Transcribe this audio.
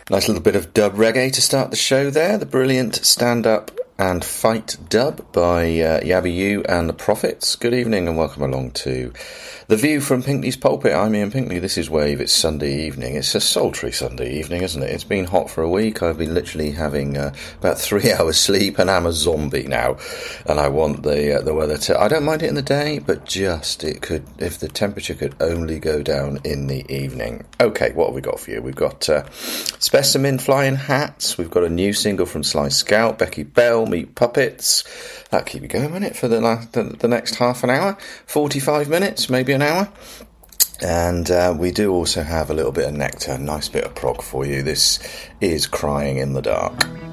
Nice little bit of dub reggae to start the show there. The brilliant Stand Up and Fight dub by Yabby U and the Prophets. Good evening and welcome along to The View from Pinkney's Pulpit. I'm Ian Pinkley, this is Wave, it's Sunday evening. It's a sultry Sunday evening, isn't it? It's been hot for a week. I've been literally having about 3 hours sleep and I'm a zombie now. And I want the weather to... I don't mind it in the day, but just it could... If the temperature could only go down in the evening. Okay, what have we got for you? We've got Specimen Flying Hats. We've got a new single from Sly Scout, Becky Bell, Meat Puppets. That'll keep you going, won't it, for the next half an hour? 45 minutes, maybe an hour? And we do also have a little bit of Nectar, a nice bit of prog for you. This is Crying in the Dark.